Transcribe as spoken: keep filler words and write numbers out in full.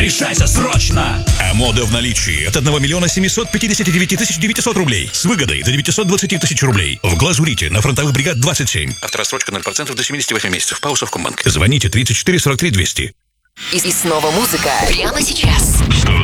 Решайся срочно! А мода в наличии от одного миллиона семисот пятидесяти девяти тысяч девятисот рублей с выгодой до девятисот двадцати тысяч рублей. В Глазурите на Фронтовых бригад двадцать семь. Авторассрочка ноль процентов до семидесяти восьми месяцев. ПАО Совкомбанк. Звоните тридцать четыре сорок три двести. И, и снова музыка прямо сейчас. сто